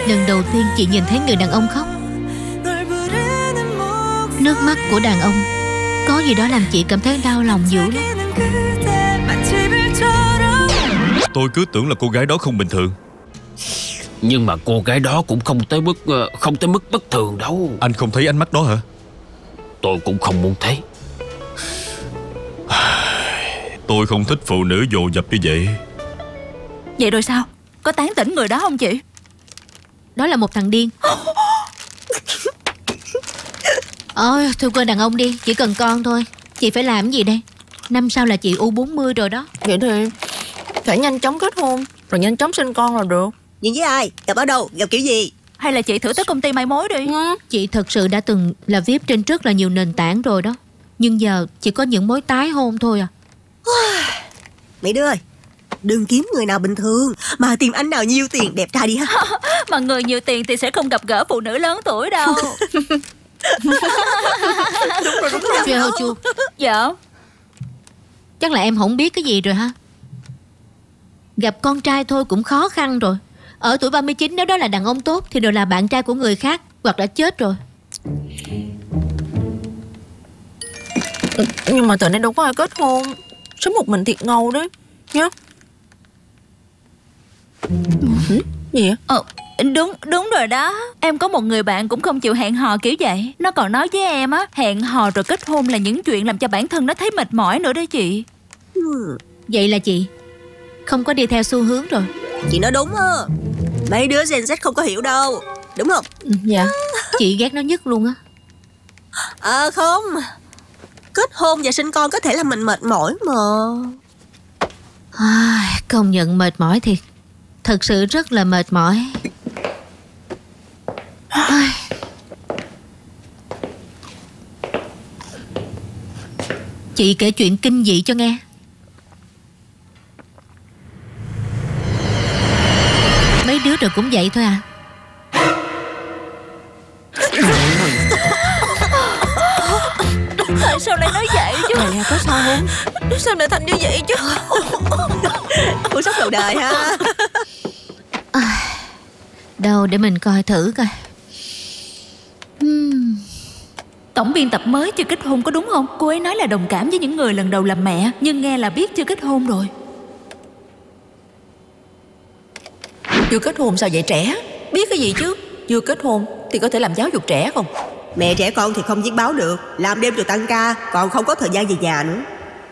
Lần đầu tiên chị nhìn thấy người đàn ông khóc. Nước mắt của đàn ông có gì đó làm chị cảm thấy đau lòng dữ lắm. Tôi cứ tưởng là cô gái đó không bình thường. Nhưng mà cô gái đó cũng không tới mức bất thường đâu. Anh không thấy ánh mắt đó hả? Tôi cũng không muốn thấy. Tôi không thích phụ nữ dồn dập như vậy. Vậy rồi sao? Có tán tỉnh người đó không chị? Đó là một thằng điên. Ôi, thôi quên đàn ông đi, chỉ cần con thôi. Chị phải làm gì đây? Năm sau là chị U40 rồi đó. Vậy thì phải nhanh chóng kết hôn rồi nhanh chóng sinh con là được. Nhưng với ai? Gặp ở đâu? Gặp kiểu gì? Hay là chị thử tới công ty mai mối đi. Chị thật sự đã từng là VIP trên rất là nhiều nền tảng rồi đó. Nhưng giờ chỉ có những mối tái hôn thôi à. Mấy đứa ơi, đừng kiếm người nào bình thường, mà tìm anh nào nhiêu tiền đẹp trai đi ha. Mà người nhiều tiền thì sẽ không gặp gỡ phụ nữ lớn tuổi đâu. Đúng rồi. Chưa hả chú? Dạ. Chắc là em không biết cái gì rồi ha. Gặp con trai thôi cũng khó khăn rồi. Ở tuổi 39 nếu đó là đàn ông tốt thì đều là bạn trai của người khác hoặc đã chết rồi. Nhưng mà từ nay đâu có ai kết hôn, sống một mình thiệt ngầu đấy nhá. Gì vậy? Đúng rồi đó. Em có một người bạn cũng không chịu hẹn hò kiểu vậy. Nó còn nói với em á, hẹn hò rồi kết hôn là những chuyện làm cho bản thân nó thấy mệt mỏi nữa đó chị. Vậy là chị không có đi theo xu hướng rồi. Chị nói đúng á. Mấy đứa Gen Z không có hiểu đâu, đúng không? Dạ. Chị ghét nó nhất luôn á. Không. Kết hôn và sinh con có thể làm mình mệt mỏi mà. Công nhận mệt mỏi thiệt. Thật sự rất là mệt mỏi. Chị kể chuyện kinh dị cho nghe. Mấy đứa rồi cũng vậy thôi à. Tại sao lại nói vậy chứ? Mẹ có sao không? Sao lại thành như vậy chứ? Ủa sốc đầu đời ha. Đâu để mình coi thử coi. Tổng biên tập mới chưa kết hôn có đúng không? Cô ấy nói là đồng cảm với những người lần đầu làm mẹ, nhưng nghe là biết chưa kết hôn rồi. Chưa kết hôn sao vậy trẻ? Biết cái gì chứ? Chưa kết hôn thì có thể làm giáo dục trẻ không? Mẹ trẻ con thì không viết báo được, làm đêm rồi tăng ca, còn không có thời gian về nhà nữa.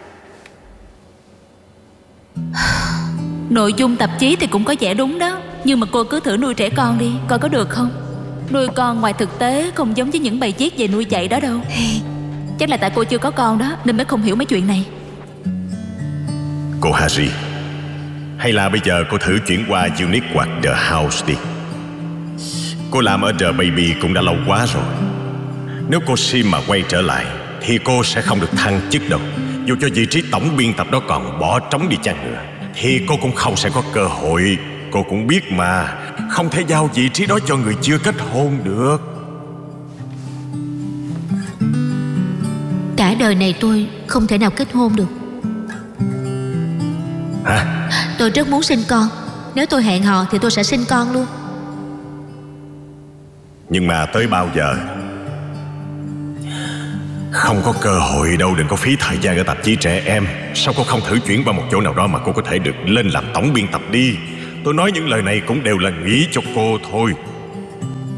Nội dung tạp chí thì cũng có vẻ đúng đó. Nhưng mà cô cứ thử nuôi trẻ con đi, coi có được không. Nuôi con ngoài thực tế không giống với những bài viết về nuôi dạy đó đâu. Chắc là tại cô chưa có con đó nên mới không hiểu mấy chuyện này. Cô Harry, hay là bây giờ cô thử chuyển qua Unique hoặc The House đi. Cô làm ở The Baby cũng đã lâu quá rồi. Nếu cô Sim mà quay trở lại thì cô sẽ không được thăng chức đâu. Dù cho vị trí tổng biên tập đó còn bỏ trống đi chăng nữa thì cô cũng không sẽ có cơ hội. Cô cũng biết mà, không thể giao vị trí đó cho người chưa kết hôn được. Cả đời này tôi không thể nào kết hôn được. Hả? Tôi rất muốn sinh con. Nếu tôi hẹn hò thì tôi sẽ sinh con luôn. Nhưng mà tới bao giờ? Không có cơ hội đâu, đừng có phí thời gian ở tạp chí trẻ em. Sao cô không thử chuyển qua một chỗ nào đó mà cô có thể được lên làm tổng biên tập đi? Tôi nói những lời này cũng đều là nghĩ cho cô thôi.